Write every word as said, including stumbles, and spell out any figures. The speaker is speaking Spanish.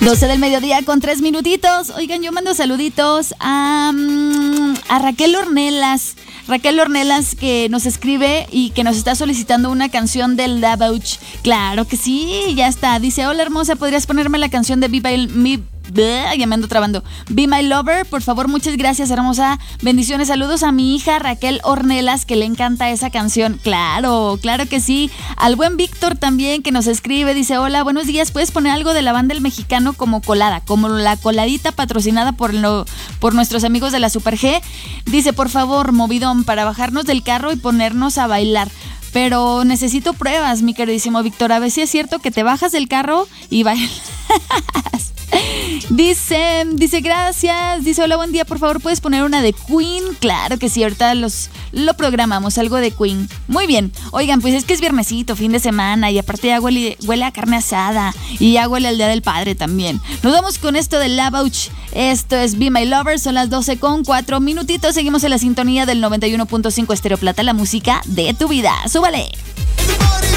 doce del mediodía con tres minutitos. Oigan, yo mando saluditos a, a Raquel Ornelas. Raquel Ornelas, que nos escribe y que nos está solicitando una canción del Lavouch. Claro que sí, ya está. Dice, hola hermosa, ¿podrías ponerme la canción de Be My, Me, ya me ando trabando. Be My Lover, por favor, muchas gracias, hermosa. Bendiciones, saludos a mi hija Raquel Ornelas, que le encanta esa canción. Claro, claro que sí. Al buen Víctor también, que nos escribe, dice, hola, buenos días, ¿puedes poner algo de la banda El Mexicano como colada? Como la coladita patrocinada por, lo, por nuestros amigos de la Super G. Dice, por favor, movidón, para bajarnos del carro y ponernos a bailar. Pero necesito pruebas, mi queridísimo Víctor. A ver si es cierto que te bajas del carro y bailas. Dice, dice gracias, dice hola, buen día, por favor puedes poner una de Queen. Claro que sí, ahorita los, lo programamos, algo de Queen. Muy bien, oigan, pues es que es viernesito, fin de semana, y aparte ya huele, huele a carne asada, y ya huele al Día del Padre también. Nos vamos con esto del Lavouch. Esto es Be My Lover, son las doce con cuatro minutitos. Seguimos en la sintonía del noventa y uno punto cinco Estéreo Plata, la música de tu vida. ¡Súbale!